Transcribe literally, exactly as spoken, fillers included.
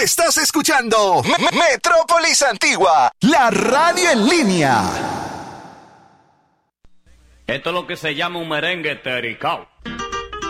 Estás escuchando M- Metrópolis Antigua, la radio en línea. Esto es lo que se llama un merengue tericao.